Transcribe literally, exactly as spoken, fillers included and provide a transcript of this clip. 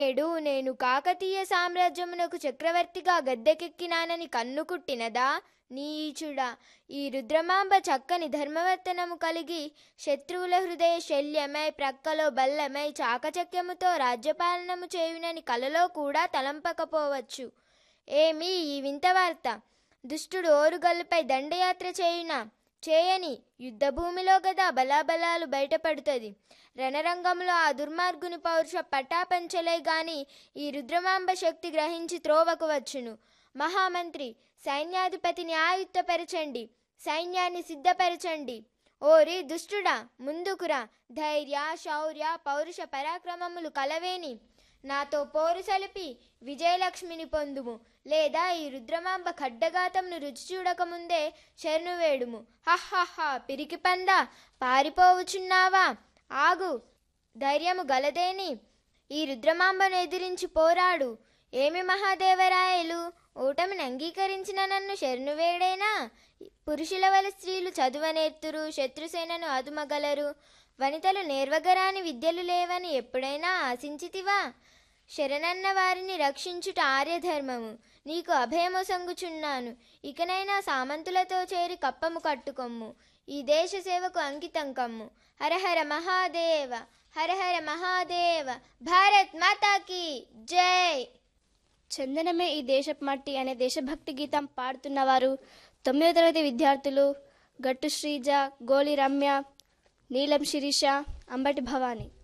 నేడు నేను కాకతీయ సామ్రాజ్యమునకు చక్రవర్తిగా గద్దెకెక్కినానని కన్నుకుట్టినదా నీచుడా! ఈ రుద్రమాంబ చక్కని ధర్మవర్తనము కలిగి శత్రువుల హృదయ శల్యమై ప్రక్కలో బల్లమై చాకచక్యముతో రాజ్యపాలనము చేయునని కలలో కూడా తలంపకపోవచ్చు. ఏమి ఈ వింత వార్త? దుష్టుడు ఓరుగల్లుపై దండయాత్ర చేయునా? చేయని. యుద్ధభూమిలో గదా బలాబలాలు బయటపడుతుంది. రణరంగంలో ఆ దుర్మార్గుని పౌరుష పటాపంచలే గాని ఈ రుద్రమాంబ శక్తి గ్రహించి త్రోవకు వచ్చును. మహామంత్రి, సైన్యాధిపతిని ఆయుత్తపరచండి, సైన్యాన్ని సిద్ధపరచండి. ఓరి దుష్టుడా, ముందుకురా. ధైర్య శౌర్య పౌరుష పరాక్రమములు కలవేని నాతో పోరు సలిపి విజయలక్ష్మిని పొందుము, లేదా ఈ రుద్రమాంబ ఖడ్డగాతమును రుచి చూడకముందే శరణు వేడుము. హహహ, పిరికి పందా, పారిపోవుచున్నావా? ఆగు, ధైర్యము గలదేని ఈ రుద్రమాంబను ఎదిరించి పోరాడు. ఏమి మహాదేవరాయలు, ఓటమిని అంగీకరించిన నన్ను శరణు వేడేనా? పురుషుల వలె స్త్రీలు చదువనేర్తురు, శత్రుసేనను అదుమగలరు. వనితలు నేర్వగరాని విద్యలు లేవని ఎప్పుడైనా ఆశించితివా? శరణన్న వారిని రక్షించుట ఆర్యధర్మము. నీకు అభయమొసంగుచున్నాను. ఇకనైనా సామంతులతో చేరి కప్పము కట్టుకొమ్ము. ఈ దేశ సేవకు అంకితం కమ్ము. హరహర మహాదేవ, హరహర మహాదేవ. భారత్ మాతాకి జై. చందనమే ఈ దేశపు మట్టి అనే దేశభక్తి గీతం పాడుతున్నవారు తొమ్మిదో తరగతి విద్యార్థులు గట్టు శ్రీజ, గోలి రమ్య, నీలం శిరీష, అంబటి భవాని.